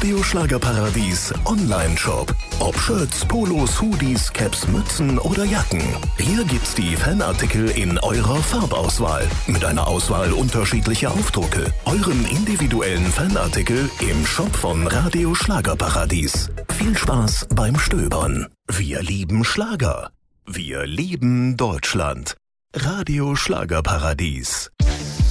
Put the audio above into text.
Radio Schlagerparadies Online-Shop. Ob Shirts, Polos, Hoodies, Caps, Mützen oder Jacken. Hier gibt's die Fanartikel in eurer Farbauswahl. Mit einer Auswahl unterschiedlicher Aufdrucke. Euren individuellen Fanartikel im Shop von Radio Schlagerparadies. Viel Spaß beim Stöbern. Wir lieben Schlager. Wir lieben Deutschland. Radio Schlagerparadies.